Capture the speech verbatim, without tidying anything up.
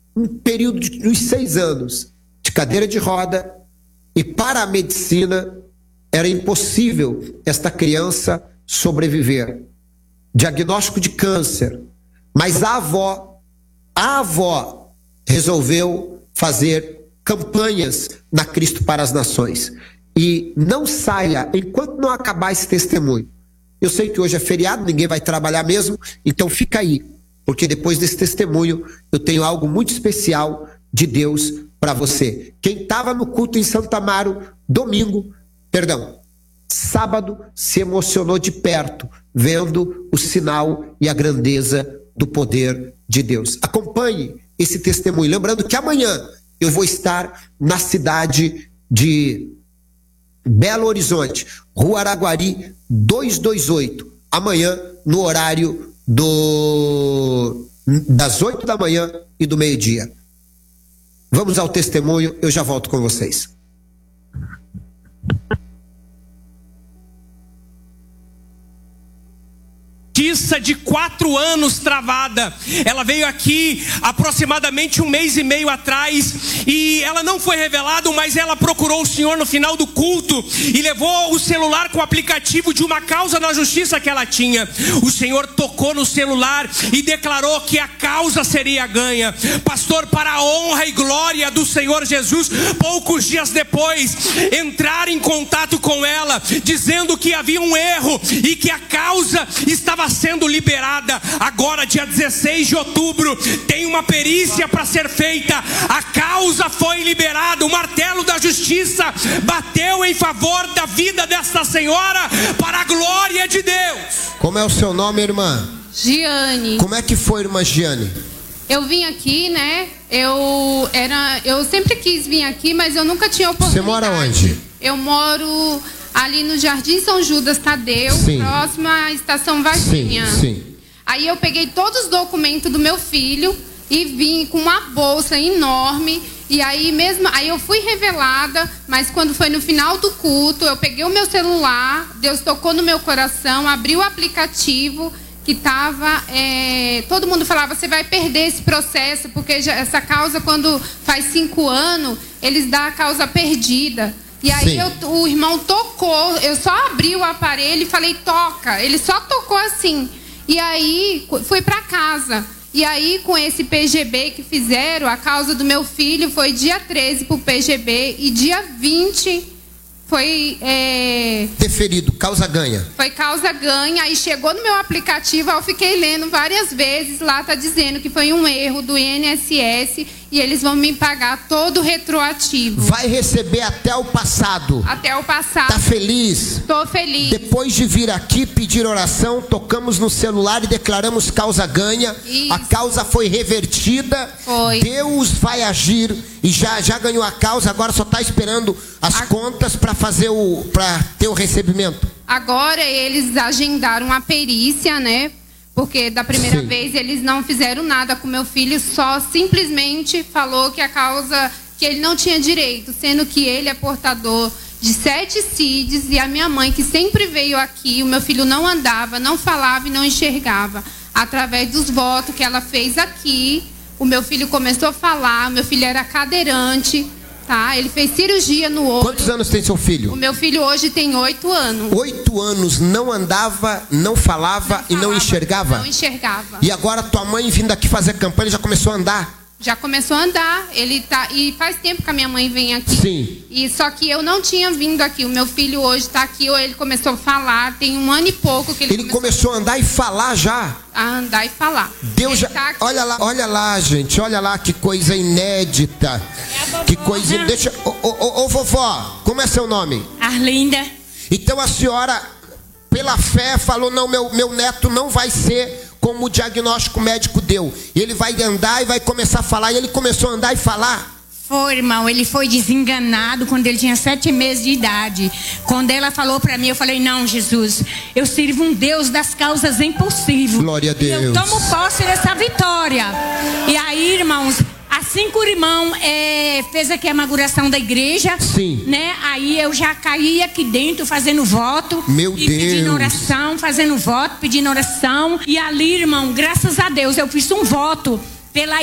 um período de uns seis anos de cadeira de roda, e para a medicina era impossível esta criança sobreviver. Diagnóstico de câncer. Mas a avó, a avó resolveu fazer campanhas na Cristo para as Nações. E não saia enquanto não acabar esse testemunho. Eu sei que hoje é feriado, ninguém vai trabalhar mesmo, então fica aí, porque depois desse testemunho eu tenho algo muito especial de Deus para você. Quem estava no culto em Santo Amaro, domingo, perdão, sábado, se emocionou de perto, vendo o sinal e a grandeza do poder de Deus. Acompanhe esse testemunho. Lembrando que amanhã eu vou estar na cidade de Belo Horizonte, Rua Araguari duzentos e vinte e oito, amanhã no horário do, das oito da manhã e do meio-dia. Vamos ao testemunho, eu já volto com vocês. De quatro anos travada. Ela veio aqui aproximadamente um mês e meio atrás e ela não foi revelada, mas ela procurou o Senhor no final do culto e levou o celular com o aplicativo de uma causa na justiça que ela tinha. O Senhor tocou no celular e declarou que a causa seria ganha. Pastor, para a honra e glória do Senhor Jesus, poucos dias depois entraram em contato com ela, dizendo que havia um erro e que a causa estava sendo liberada. Agora, dia dezesseis de outubro, tem uma perícia para ser feita. A causa foi liberada. O martelo da justiça bateu em favor da vida desta senhora, para a glória de Deus. Como é o seu nome, irmã? Giane. Como é que foi, irmã Giane? Eu vim aqui, né? Eu era, eu sempre quis vir aqui, mas eu nunca tinha oportunidade. Você mora onde? Eu moro ali no Jardim São Judas Tadeu, sim, próxima à Estação Varginha. Sim, sim. Aí eu peguei todos os documentos do meu filho e vim com uma bolsa enorme. E aí mesmo, aí eu fui revelada, mas quando foi no final do culto, eu peguei o meu celular, Deus tocou no meu coração, abri o aplicativo que estava, é, todo mundo falava, você vai perder esse processo, porque já, essa causa, quando faz cinco anos, eles dão a causa perdida. E aí eu, o irmão tocou, eu só abri o aparelho e falei, toca. Ele só tocou assim. E aí fui para casa. E aí com esse P G B que fizeram, a causa do meu filho foi dia treze pro P G B e dia vinte foi... É, deferido, causa ganha. Foi causa ganha, aí chegou no meu aplicativo, eu fiquei lendo várias vezes, lá tá dizendo que foi um erro do I N S S e eles vão me pagar todo retroativo. Vai receber até o passado. Até o passado. Tá feliz? Tô feliz. Depois de vir aqui pedir oração, tocamos no celular e declaramos causa ganha. Isso. A causa foi revertida. Foi. Deus vai agir e já, já ganhou a causa, agora só está esperando as a... contas para fazer o para ter o recebimento. Agora eles agendaram a perícia, né? Porque da primeira Sim. vez eles não fizeram nada com meu filho, só simplesmente falou que a causa, que ele não tinha direito, sendo que ele é portador de sete C I Ds e a minha mãe, que sempre veio aqui, o meu filho não andava, não falava e não enxergava. Através dos votos que ela fez aqui, o meu filho começou a falar, meu filho era cadeirante, tá? Ele fez cirurgia no olho. Quantos anos tem seu filho? O meu filho hoje tem oito anos. Oito anos, não andava, não falava, não falava e não enxergava? Não enxergava. E agora tua mãe vindo aqui fazer campanha já começou a andar? Já começou a andar. Ele tá, e faz tempo que a minha mãe vem aqui. Sim. E só que eu não tinha vindo aqui. O meu filho hoje está aqui, ou ele começou a falar, tem um ano e pouco que ele, ele começou, começou a andar e falar já. A andar e falar. Deus já, tá olha lá, olha lá, gente, olha lá que coisa inédita. É que coisa, deixa, ô, ô, ô, ô vovó, como é seu nome? Arlinda. Então a senhora, pela fé, falou, não, meu, meu neto não vai ser como o diagnóstico médico deu. Ele vai andar e vai começar a falar. E ele começou a andar e falar. Foi, irmão, ele foi desenganado quando ele tinha sete meses de idade. Quando ela falou para mim, eu falei, não, Jesus, eu sirvo um Deus das causas impossíveis. Glória a Deus. E eu tomo posse dessa vitória. E aí, irmãos, assim que o irmão é, fez aqui a inauguração da igreja, Sim. né? Aí eu já caí aqui dentro fazendo voto. Meu e Deus. Pedindo oração, fazendo voto, pedindo oração. E ali, irmão, graças a Deus, eu fiz um voto pela